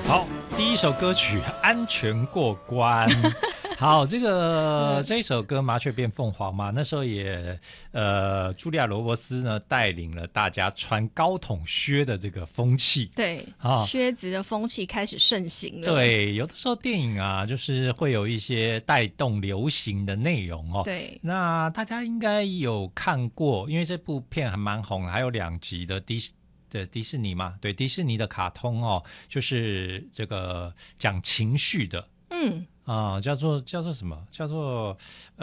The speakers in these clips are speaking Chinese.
好，第一首歌曲安全过关。好，这一首歌《麻雀变凤凰》嘛，那时候也茱莉亚·罗伯斯呢带领了大家穿高筒靴的这个风气。 对，靴子的风气开始盛行了。 对，有的时候电影啊，就是会有一些带动流行的内容哦。 对， 那大家应该有看过，因为这部片还蛮红，还有2集的迪士尼嘛，对，迪士尼的卡通哦，就是这个讲情绪的。叫做什么？叫做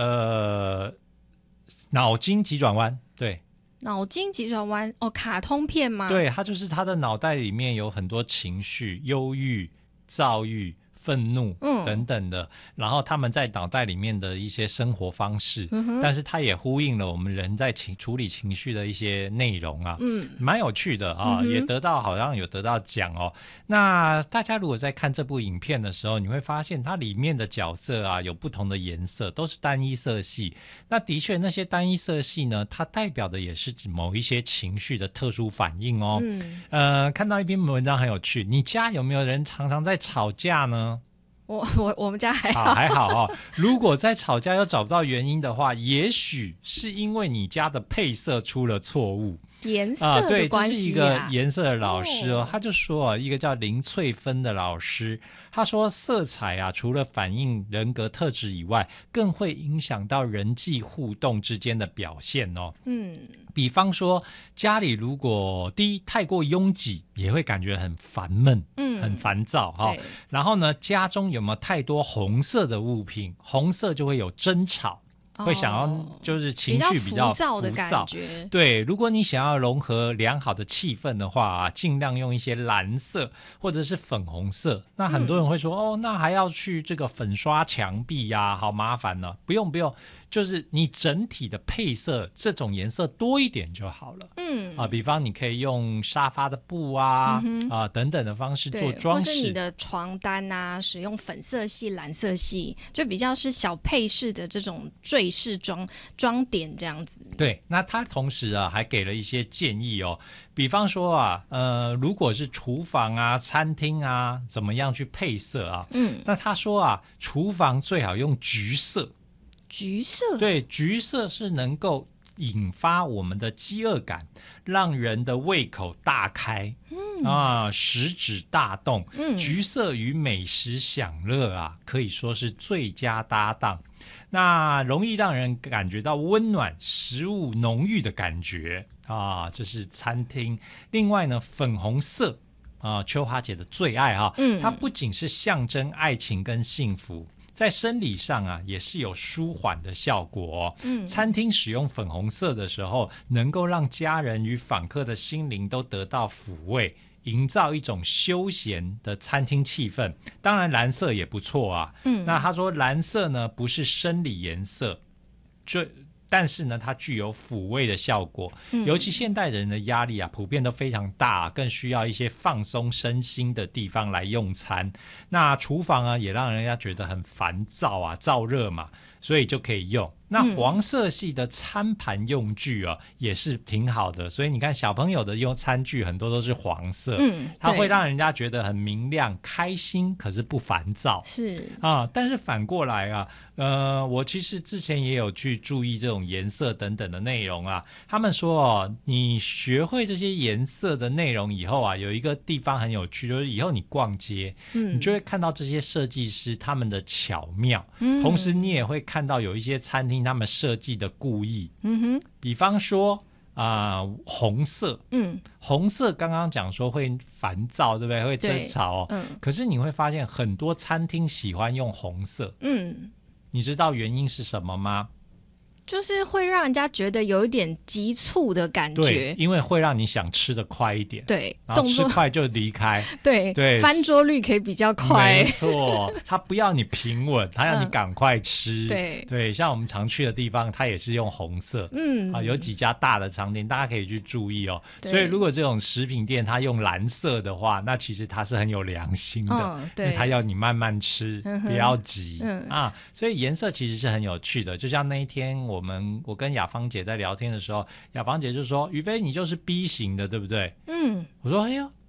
脑筋急转弯。对， 脑筋急转弯哦，卡通片吗？ 对，它就是他的脑袋里面有很多情绪，忧郁、躁郁、愤怒等等的，然后他们在脑袋里面的一些生活方式，但是它也呼应了我们人在处理情绪的一些内容啊，蛮有趣的啊，也好像有得到奖哦。那大家如果在看这部影片的时候，你会发现它里面的角色啊有不同的颜色，都是单一色系。那的确那些单一色系呢，它代表的也是指某一些情绪的特殊反应哦。看到一篇文章很有趣，你家有没有人常常在吵架呢？ 我们家还好， 还好哦。如果在吵架又找不到原因的话，也许是因为你家的配色出了错误。 颜色的关系对，这是一个颜色的老师哦，他就说一个叫林翠芬的老师，他说色彩啊，除了反映人格特质以外，更会影响到人际互动之间的表现哦。比方说家里如果第一太过拥挤，也会感觉很烦闷，很烦躁哈。然后呢，家中有没有太多红色的物品，红色就会有争吵。会想要就是情绪比较浮躁的感觉。 对，如果你想要融合良好的气氛的话啊，尽量用一些蓝色或者是粉红色。那很多人会说那还要去这个粉刷墙壁呀，好麻烦呢。不用，就是你整体的配色这种颜色多一点就好了。比方你可以用沙发的布等等的方式做装饰， 或是你的床单啊，使用粉色系、蓝色系，就比较是小配饰的这种坠饰装点这样子。 对，那他同时啊还给了一些建议哦，比方说如果是厨房啊、餐厅啊，怎么样去配色啊？那他说厨房最好用橘色。 橘色？对， 橘色是能够引发我们的饥饿感，让人的胃口大开，食指大动。橘色与美食享乐可以说是最佳搭档。那容易让人感觉到温暖、食物浓郁的感觉这是餐厅。另外呢，粉红色秋华姐的最爱它不仅是象征爱情跟幸福，在生理上也是有舒缓的效果餐厅使用粉红色的时候，能够让家人与访客的心灵都得到抚慰，营造一种休闲的餐厅气氛。当然蓝色也不错那他说蓝色呢不是生理颜色，但是呢它具有抚慰的效果。尤其现代人的压力普遍都非常大，更需要一些放松身心的地方来用餐。那厨房也让人家觉得很烦躁燥热嘛，所以就可以用。那黄色系的餐盘用具也是挺好的，所以你看小朋友的用餐具很多都是黄色，它会让人家觉得很明亮、开心，可是不烦躁。 是但是反过来我其实之前也有去注意这种颜色等等的内容他们说你学会这些颜色的内容以后有一个地方很有趣，就是以后你逛街，你就会看到这些设计师他们的巧妙，同时你也会看到有一些餐厅他们设计的故意。比方说红色，红色刚刚讲说会烦躁，对不对？会争吵可是你会发现很多餐厅喜欢用红色，你知道原因是什么吗？ 就是会让人家觉得有一点急促的感觉。 对，因为会让你想吃得快一点。 对， 然后吃快就离开。 对，翻桌率可以比较快。 没错，他不要你平稳，他要你赶快吃。 对， 像我们常去的地方，他也是用红色。有几家大的商店，大家可以去注意所以如果这种食品店他用蓝色的话，那其实他是很有良心的，因为他要你慢慢吃，不要急所以颜色其实是很有趣的。就像那一天我跟雅芳姐在聊天的时候，雅芳姐就说宇飞你就是 B 型的对不对？我说哎呦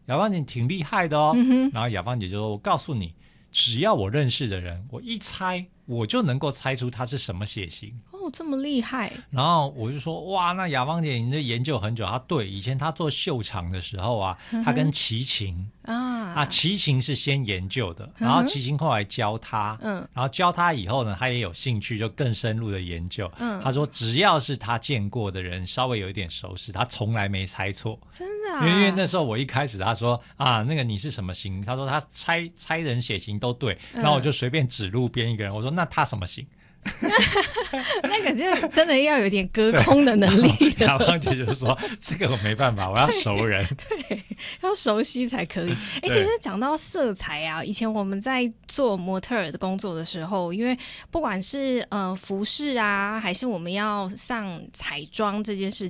雅芳姐挺厉害的哦。然后雅芳姐就说，我告诉你，只要我认识的人，我一猜我就能够猜出他是什么血型。 哦，这么厉害。 然后我就说，哇，那雅芳姐你这研究很久。她对，以前她做秀场的时候啊，她跟齐秦齐秦是先研究的，然后齐秦后来教她，然后教她以后呢，她也有兴趣就更深入的研究。她说只要是她见过的人稍微有一点熟识，她从来没猜错。 真的啊？ 因为那时候我一开始她说啊，那个你是什么型？她说她猜人血型都对，然后我就随便指路边一个人，我说那他什么型？ 那个就真的要有点隔空的能力。 雅芳姐就说这个我没办法，我要熟人。 对，要熟悉才可以。其实讲到色彩啊，以前我们在做模特儿的工作的时候，因为不管是服饰啊，还是我们要上彩妆这件事